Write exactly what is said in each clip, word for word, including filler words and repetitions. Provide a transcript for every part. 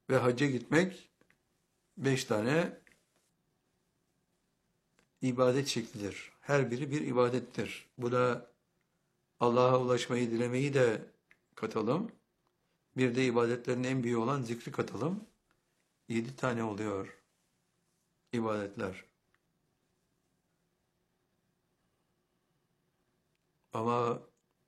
Ve hacca gitmek beş tane ibadet şeklidir. Her biri bir ibadettir. Bu da Allah'a ulaşmayı dilemeyi de katalım. Bir de ibadetlerin en büyüğü olan zikri katalım. Yedi tane oluyor ibadetler. Ama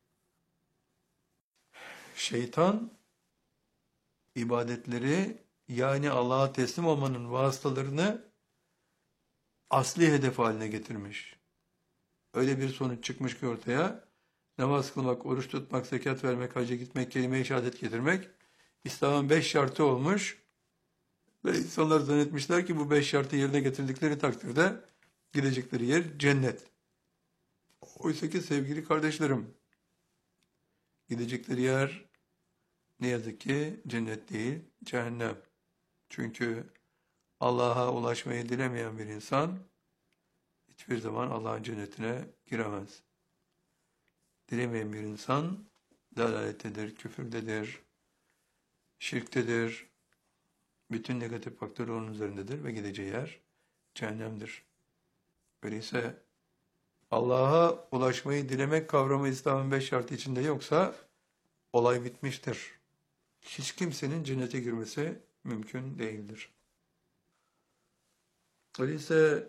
şeytan ibadetleri, yani Allah'a teslim olmanın vasıtalarını asli hedef haline getirmiş. Öyle bir sonuç çıkmış ki ortaya, namaz kılmak, oruç tutmak, zekat vermek, hacca gitmek, kelime-i şehadet getirmek İslam'ın beş şartı olmuş. Ve insanlar zannetmişler ki bu beş şartı yerine getirdikleri takdirde gidecekleri yer cennet. Oysa ki sevgili kardeşlerim, gidecekleri yer ne yazık ki cennet değil, cehennem. Çünkü Allah'a ulaşmayı dilemeyen bir insan hiçbir zaman Allah'ın cennetine giremez. Dilemeyen bir insan dalalettedir, küfürdedir, şirktedir. Bütün negatif faktörler onun üzerindedir ve gideceği yer cehennemdir. Öyleyse Allah'a ulaşmayı dilemek kavramı İslam'ın beş şartı içinde yoksa olay bitmiştir. Hiç kimsenin cennete girmesi mümkün değildir. Öyleyse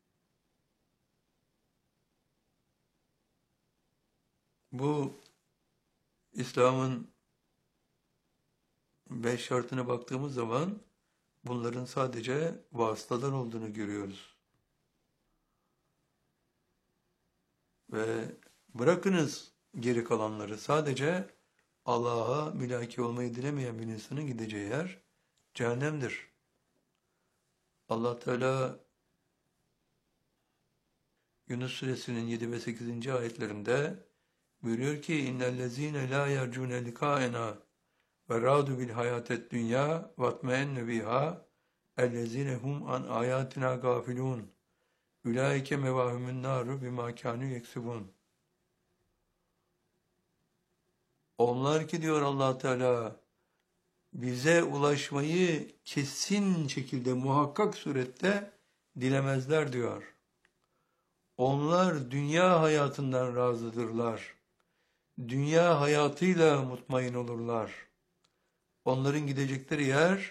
bu İslam'ın beş şartına baktığımız zaman bunların sadece vasıtalar olduğunu görüyoruz. Ve bırakınız geri kalanları, sadece Allah'a mülaki olmayı dilemeyen bir insanın gideceği yer cehennemdir. Allah Teala Yunus Suresinin yedi ve sekizinci ayetlerinde buyuruyor ki innellezîne lâ yercûne likâenâ ve râdu bil hayâted dünya vatmeenne biha ellezîne hum an âyâtina gâfilûn ulaike mevâhumün nâru bimâ kânû yeksibûn. Onlar ki diyor Allah Teala bize ulaşmayı kesin şekilde muhakkak surette dilemezler diyor. Onlar dünya hayatından razıdırlar. Dünya hayatıyla mutmain olurlar. Onların gidecekleri yer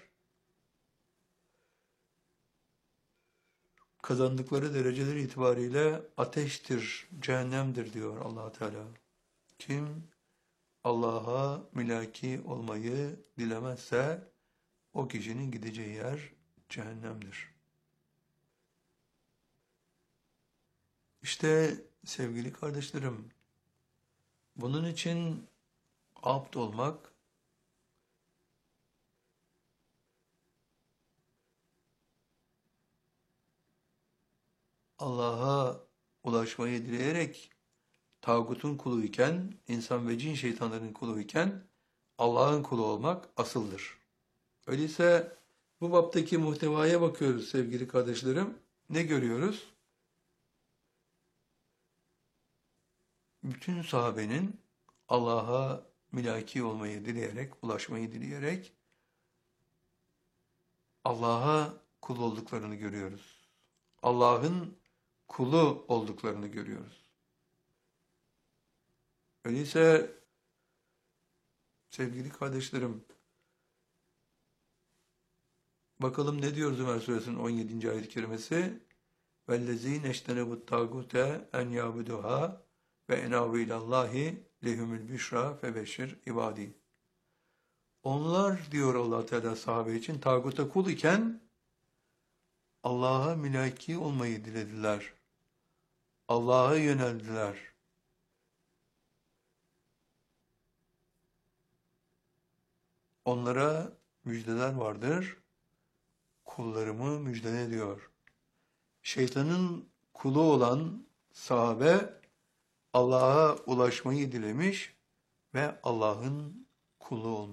kazandıkları dereceler itibariyle ateştir, cehennemdir diyor Allah Teala. Kim Allah'a mülaki olmayı dilemezse o kişinin gideceği yer cehennemdir. İşte sevgili kardeşlerim, bunun için abd olmak, Allah'a ulaşmayı dileyerek tağutun kuluyken, insan ve cin şeytanların kuluyken Allah'ın kulu olmak asıldır. Öyleyse bu baptaki muhtevaya bakıyoruz sevgili kardeşlerim. Ne görüyoruz? Bütün sahabenin Allah'a mülaki olmayı dileyerek, ulaşmayı dileyerek Allah'a kul olduklarını görüyoruz. Allah'ın kulu olduklarını görüyoruz. Öyleyse sevgili kardeşlerim, bakalım ne diyor Zümer Suresinin on yedinci ayet-i kerimesi? وَالَّذ۪ينَ اَشْتَنَبُ التَّاغُوتَ اَنْ يَعْبُدُهَا وَاَنَابُ اِلَى اللّٰهِ لَهُمُ الْبِشْرَى فَبَشِّرْ ibadi. Onlar diyor Allah Teala sahabe için tağuta kul iken Allah'a mülaki olmayı dilediler. Allah'a yöneldiler. Onlara müjdeler vardır. Kullarımı müjdele diyor. Şeytanın kulu olan sahabe Allah'a ulaşmayı dilemiş ve Allah'ın kulu olmuş.